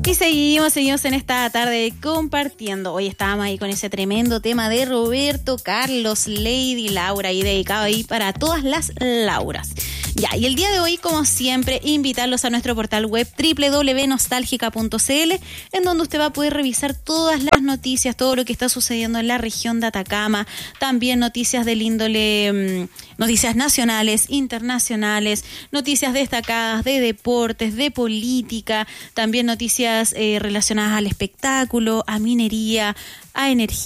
Y seguimos en esta tarde compartiendo. Hoy estábamos ahí con ese tremendo tema de Roberto Carlos, Lady Laura, y dedicado ahí para todas las Lauras. Ya, y el día de hoy, como siempre, invitarlos a nuestro portal web www.nostalgica.cl, en donde usted va a poder revisar todas las noticias, todo lo que está sucediendo en la región de Atacama, también noticias del índole, noticias nacionales, internacionales, noticias destacadas de deportes, de política, también noticias relacionadas al espectáculo, a minería, a energía.